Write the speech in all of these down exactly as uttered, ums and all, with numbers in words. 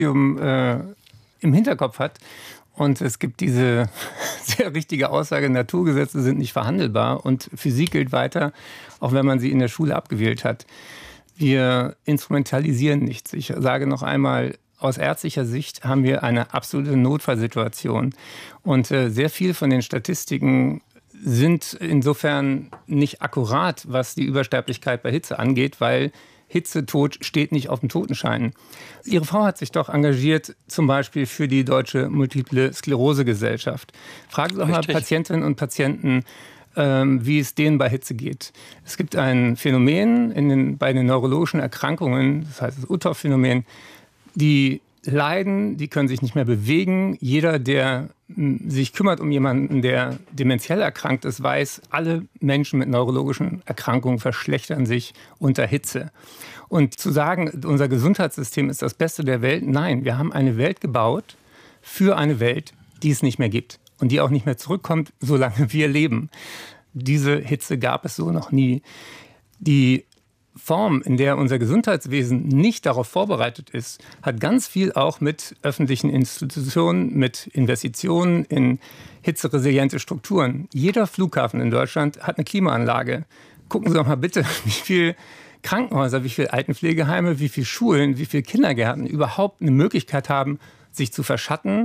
äh, im Hinterkopf hat. Und es gibt diese sehr richtige Aussage, Naturgesetze sind nicht verhandelbar und Physik gilt weiter, auch wenn man sie in der Schule abgewählt hat. Wir instrumentalisieren nichts. Ich sage noch einmal, aus ärztlicher Sicht haben wir eine absolute Notfallsituation. Und äh, sehr viel von den Statistiken sind insofern nicht akkurat, was die Übersterblichkeit bei Hitze angeht, weil Hitzetod steht nicht auf dem Totenschein. Ihre Frau hat sich doch engagiert, zum Beispiel für die Deutsche Multiple Sklerose Gesellschaft. Fragen Sie doch mal Patientinnen und Patienten, ähm, wie es denen bei Hitze geht. Es gibt ein Phänomen in den, bei den neurologischen Erkrankungen, das heißt das Uthoff-Phänomen, die leiden, die können sich nicht mehr bewegen. Jeder, der sich kümmert um jemanden, der dementiell erkrankt ist, weiß, alle Menschen mit neurologischen Erkrankungen verschlechtern sich unter Hitze. Und zu sagen, unser Gesundheitssystem ist das Beste der Welt, nein, wir haben eine Welt gebaut für eine Welt, die es nicht mehr gibt und die auch nicht mehr zurückkommt, solange wir leben. Diese Hitze gab es so noch nie. Die Form, in der unser Gesundheitswesen nicht darauf vorbereitet ist, hat ganz viel auch mit öffentlichen Institutionen, mit Investitionen in hitzeresiliente Strukturen. Jeder Flughafen in Deutschland hat eine Klimaanlage. Gucken Sie doch mal bitte, wie viele Krankenhäuser, wie viele Altenpflegeheime, wie viele Schulen, wie viele Kindergärten überhaupt eine Möglichkeit haben, sich zu verschatten,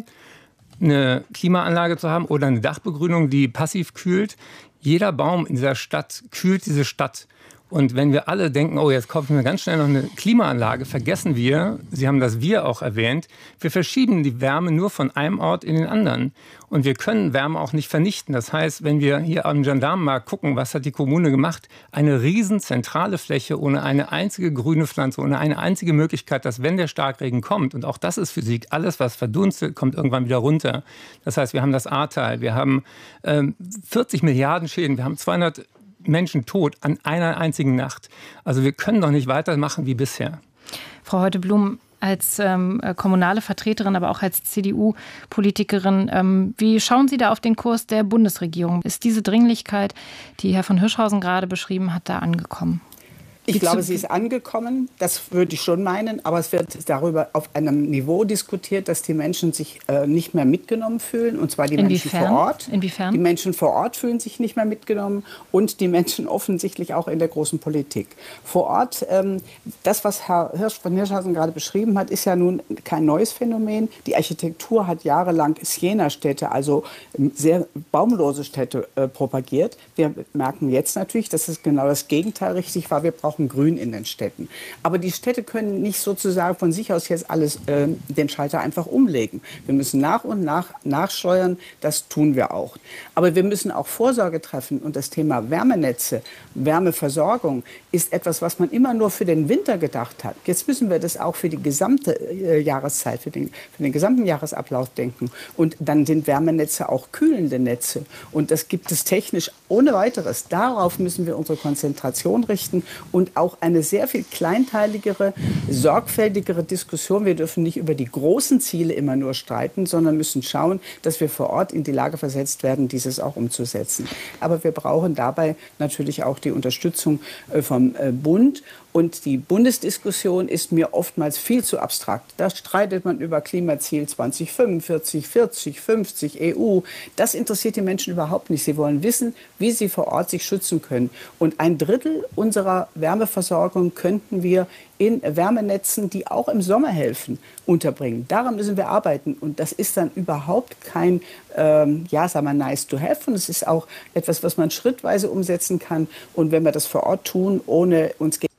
eine Klimaanlage zu haben oder eine Dachbegrünung, die passiv kühlt. Jeder Baum in dieser Stadt kühlt diese Stadt. Und wenn wir alle denken, oh, jetzt kaufen wir ganz schnell noch eine Klimaanlage, vergessen wir, Sie haben das Wir auch erwähnt, wir verschieben die Wärme nur von einem Ort in den anderen. Und wir können Wärme auch nicht vernichten. Das heißt, wenn wir hier am Gendarmenmarkt gucken, was hat die Kommune gemacht? Eine riesen zentrale Fläche ohne eine einzige grüne Pflanze, ohne eine einzige Möglichkeit, dass wenn der Starkregen kommt, und auch das ist Physik, alles, was verdunstet, kommt irgendwann wieder runter. Das heißt, wir haben das Ahrtal, wir haben ähm, vierzig Milliarden Schäden, wir haben zweihundert Menschen tot an einer einzigen Nacht. Also wir können doch nicht weitermachen wie bisher. Frau Heuteblum, als ähm, kommunale Vertreterin, aber auch als C D U-Politikerin, ähm, wie schauen Sie da auf den Kurs der Bundesregierung? Ist diese Dringlichkeit, die Herr von Hirschhausen gerade beschrieben hat, da angekommen? Ich glaube, sie ist angekommen, das würde ich schon meinen, aber es wird darüber auf einem Niveau diskutiert, dass die Menschen sich äh, nicht mehr mitgenommen fühlen, und zwar die Inwiefern? Menschen vor Ort. Inwiefern? Die Menschen vor Ort fühlen sich nicht mehr mitgenommen und die Menschen offensichtlich auch in der großen Politik. Vor Ort, ähm, das, was Herr Hirsch von Hirschhausen gerade beschrieben hat, ist ja nun kein neues Phänomen. Die Architektur hat jahrelang Siena-Städte, also sehr baumlose Städte, äh, propagiert. Wir merken jetzt natürlich, dass es genau das Gegenteil richtig war. Wir brauchen Grün in den Städten. Aber die Städte können nicht sozusagen von sich aus jetzt alles äh, den Schalter einfach umlegen. Wir müssen nach und nach nachsteuern, das tun wir auch. Aber wir müssen auch Vorsorge treffen und das Thema Wärmenetze, Wärmeversorgung ist etwas, was man immer nur für den Winter gedacht hat. Jetzt müssen wir das auch für die gesamte äh, Jahreszeit, für den, für den gesamten Jahresablauf denken. Und dann sind Wärmenetze auch kühlende Netze. Und das gibt es technisch ohne weiteres. Darauf müssen wir unsere Konzentration richten und auch eine sehr viel kleinteiligere, sorgfältigere Diskussion. Wir dürfen nicht über die großen Ziele immer nur streiten, sondern müssen schauen, dass wir vor Ort in die Lage versetzt werden, dieses auch umzusetzen. Aber wir brauchen dabei natürlich auch die Unterstützung vom Bund. Und die Bundesdiskussion ist mir oftmals viel zu abstrakt. Da streitet man über Klimaziel zwanzig fünfundvierzig, vierzig, fünfzig, E U. Das interessiert die Menschen überhaupt nicht. Sie wollen wissen, wie sie vor Ort sich schützen können. Und ein Drittel unserer Wärmeversorgung könnten wir in Wärmenetzen, die auch im Sommer helfen, unterbringen. Daran müssen wir arbeiten. Und das ist dann überhaupt kein, ähm, ja, sagen wir, nice to have. Und es ist auch etwas, was man schrittweise umsetzen kann. Und wenn wir das vor Ort tun, ohne uns gegen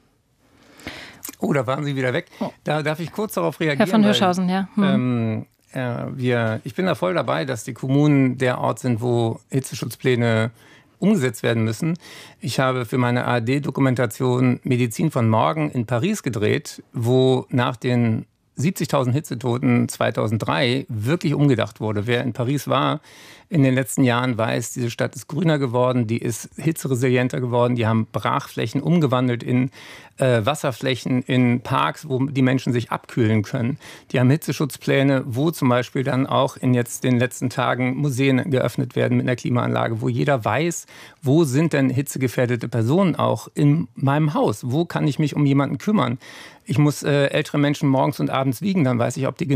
Oh, da waren Sie wieder weg. Da darf ich kurz darauf reagieren. Herr von Hirschhausen, weil, ja. Hm. Ähm, äh, wir, ich bin da voll dabei, dass die Kommunen der Ort sind, wo Hitzeschutzpläne umgesetzt werden müssen. Ich habe für meine A R D-Dokumentation Medizin von morgen in Paris gedreht, wo nach den siebzigtausend Hitzetoten zweitausenddrei wirklich umgedacht wurde. Wer in Paris war in den letzten Jahren, weiß, diese Stadt ist grüner geworden, die ist hitzeresilienter geworden, die haben Brachflächen umgewandelt in äh, Wasserflächen, in Parks, wo die Menschen sich abkühlen können. Die haben Hitzeschutzpläne, wo zum Beispiel dann auch in jetzt den letzten Tagen Museen geöffnet werden mit einer Klimaanlage, wo jeder weiß, wo sind denn hitzegefährdete Personen auch in meinem Haus? Wo kann ich mich um jemanden kümmern? ich muss äh, ältere Menschen morgens und abends wiegen, dann weiß ich, ob die